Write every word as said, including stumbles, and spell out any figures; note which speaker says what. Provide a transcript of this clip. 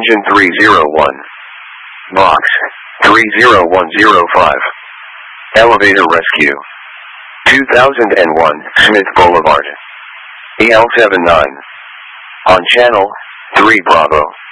Speaker 1: Engine three zero one. Box three zero one zero five. Elevator Rescue. two thousand one, Smith Boulevard. E L seven nine. On channel three Bravo.